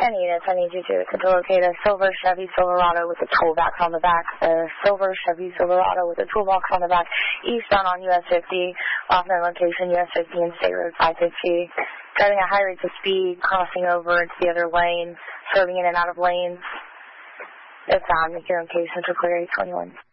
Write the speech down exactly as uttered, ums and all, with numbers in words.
ten units, I need you to, to locate a silver Chevy Silverado with a toolbox on the back. A silver Chevy Silverado with a toolbox on the back, eastbound on U S fifty, off known location U S fifty and State Road five fifty. Driving at high rates of speed, crossing over into the other lane, swerving in and out of lanes. If found, make your own case, Central Clear eight twenty-one.